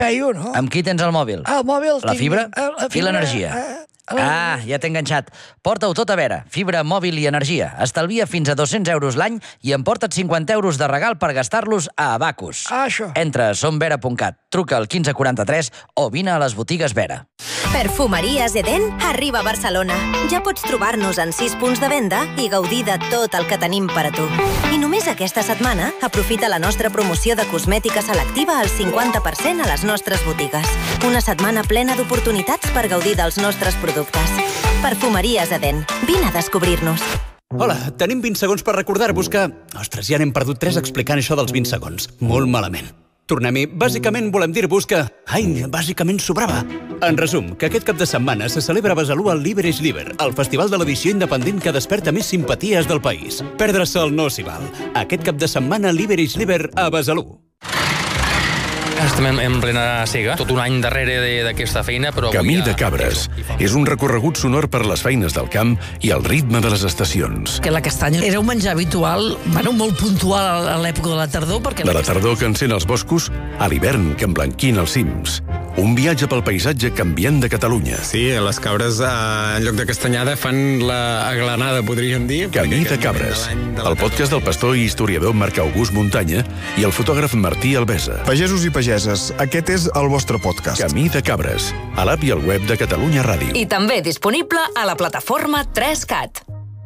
paio, no? Amb qui tens el mòbil? El mòbil... La fibra i l'energia. Ja t'he enganxat. Porta-ho tot a Vera. Fibra, mòbil i energia. Estalvia fins a 200 euros l'any i emporta't 50 euros de regal per gastar-los a Abacus. Això. Entra a somvera.cat, truca al 1543 o vine a les botigues Vera. Perfumeries Eden arriba a Barcelona. Ja pots trobar-nos en 6 punts de venda i gaudir de tot el que tenim per a tu. I només aquesta setmana aprofita la nostra promoció de cosmètica selectiva al 50% a les nostres botigues. Una setmana plena d'oportunitats per gaudir dels nostres productes. Perfumeries Eden. Vine a descobrir-nos. Hola, tenim 20 segons per recordar-vos que... Ostres, ja n'hem perdut 3 explicant això dels 20 segons. Molt malament. Tornem-hi. Bàsicament volem dir-vos que... bàsicament sobrava. En resum, que aquest cap de setmana se celebra a Besalú el Liber is Liber, el festival de l'edició independent que desperta més simpaties del país. Perdre-se'l no s'hi val. Aquest cap de setmana Liber is Liber a Besalú. Estem en plena cega, tot un any darrere d'aquesta feina, però... Camí de Cabres. És un recorregut sonor per les feines del camp i el ritme de les estacions. Que la castanya era un menjar habitual, molt puntual a l'època de la tardor, perquè... De la tardor que encén els boscos a l'hivern que emblanquina els cims. Un viatge pel paisatge canviant de Catalunya. Sí, les cabres, en lloc de castanyada, fan la aglanada, podríem dir. Camí de Cabres, el podcast del pastor i historiador Marc August Muntanya i el fotògraf Martí Albesa. Pagesos i pageses, aquest és el vostre podcast. Camí de Cabres, a l'app i al web de Catalunya Ràdio. I també disponible a la plataforma 3CAT.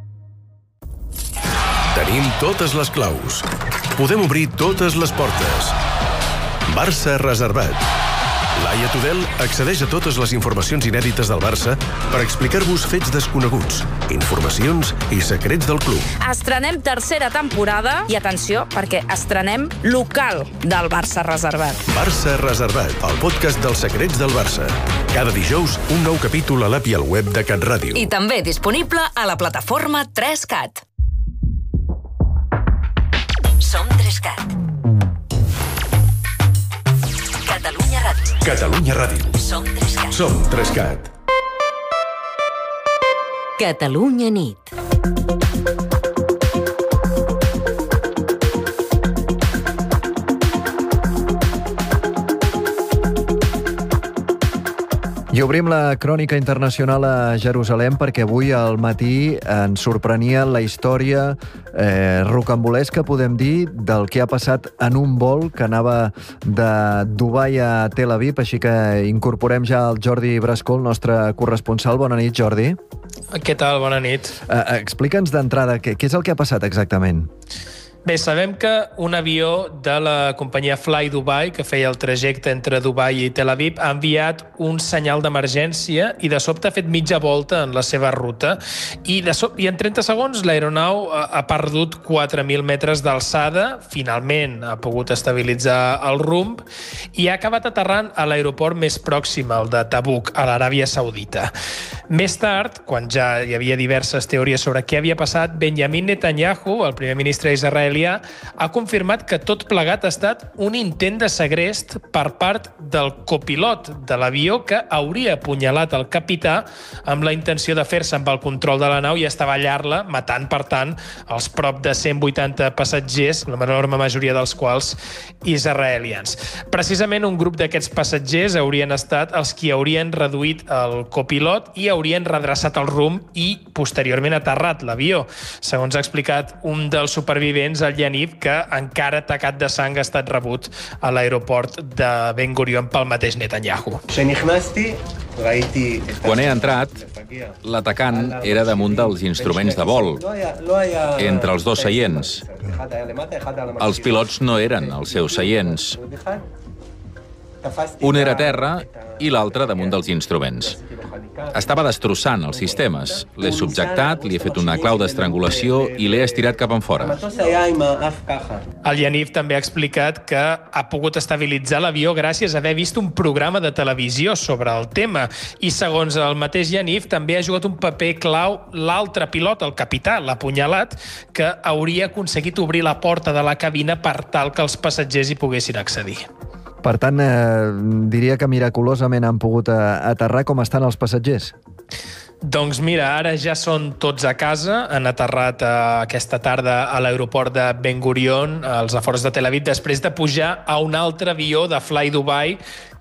Tenim totes les claus. Podem obrir totes les portes. Barça reservat. Laia Tudel accedeix a totes les informacions inèdites del Barça per explicar-vos fets desconeguts, informacions i secrets del club. Estrenem tercera temporada i atenció, perquè estrenem local del Barça reservat. Barça reservat, el podcast dels secrets del Barça. Cada dijous, un nou capítol a l'app i al web de Cat Ràdio. I també disponible a la plataforma 3CAT. Som 3CAT. Catalunya Ràdio. Catalunya Ràdio. Som 3CAT. Som 3CAT. Catalunya nit. I obrim la crònica internacional a Jerusalem perquè avui al matí ens sorprenia la història rocambolesca, podem dir, del que ha passat en un vol que anava de Dubai a Tel Aviv, així que incorporem ja el Jordi Brascó, el nostre corresponsal. Bona nit, Jordi. Què tal? Bona nit. Explica'ns d'entrada què és el que ha passat exactament. Bé, sabem que un avió de la companyia Fly Dubai, que feia el trajecte entre Dubai i Tel Aviv, ha enviat un senyal d'emergència i de sobte ha fet mitja volta en la seva ruta i en 30 segons l'aeronau ha perdut 4.000 metres d'alçada, finalment ha pogut estabilitzar el rumb i ha acabat aterrant a l'aeroport més pròxim, el de Tabuk, a l'Aràbia Saudita. Més tard, quan ja hi havia diverses teories sobre què havia passat, Benjamin Netanyahu, el primer ministre d'Israel, ha confirmat que tot plegat ha estat un intent de segrest per part del copilot de l'avió que hauria apunyalat el capità amb la intenció de fer-se amb el control de la nau i estavellar-la, matant, per tant, els prop de 180 passatgers, la enorme majoria dels quals israelians. Precisament un grup d'aquests passatgers haurien estat els qui haurien reduït el copilot i haurien redreçat el rumb i posteriorment aterrat l'avió. Segons ha explicat un dels supervivents, el Yaniv, que encara tacat de sang ha estat rebut a l'aeroport de Ben Gurion pel mateix Netanyahu. Quan he entrat, l'atacant era damunt dels instruments de vol, entre els dos seients. Els pilots no eren els seus seients. Un era a terra i l'altre damunt dels instruments. Estava destrossant els sistemes. L'he subjectat, li he fet una clau d'estrangulació i l'he estirat cap enfora. El Yaniv també ha explicat que ha pogut estabilitzar l'avió gràcies a haver vist un programa de televisió sobre el tema. I segons el mateix Yaniv, també ha jugat un paper clau l'altre pilot, el capità, l'apunyalat, que hauria aconseguit obrir la porta de la cabina per tal que els passatgers hi poguessin accedir. Per tant, diria que miraculosament han pogut aterrar. Com estan els passatgers? Doncs mira, ara ja són tots a casa, han aterrat aquesta tarda a l'aeroport de Ben Gurion, als afores de Tel Aviv, després de pujar a un altre avió de Fly Dubai